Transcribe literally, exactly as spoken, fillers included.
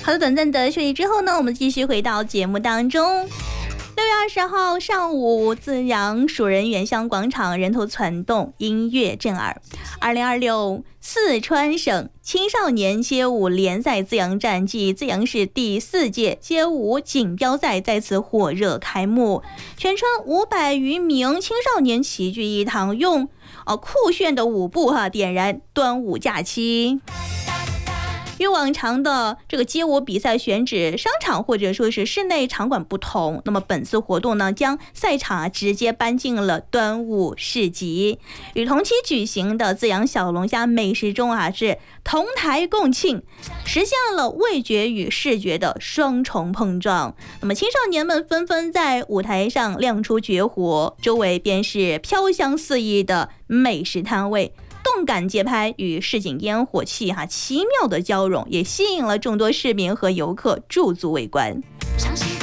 好的，短暂的休息之后呢，我们继续回到节目当中。六月二十号上午，资阳蜀人原乡广场人头攒动，音乐震耳。二零二六四川省青少年街舞联赛资阳站暨资阳市第四届街舞锦标赛在此火热开幕，全村五百余名青少年齐聚一堂，用呃酷炫的舞步哈点燃端午假期。与往常的这个街舞比赛选址商场或者说是室内场馆不同，那么本次活动呢，将赛场啊直接搬进了端午市集，与同期举行的资阳小龙虾美食中啊是同台共庆，实现了味觉与视觉的双重碰撞。那么青少年们纷纷在舞台上亮出绝活，周围便是飘香四溢的美食摊位。动感节拍与市井烟火气哈奇妙的交融，也吸引了众多市民和游客驻足围观。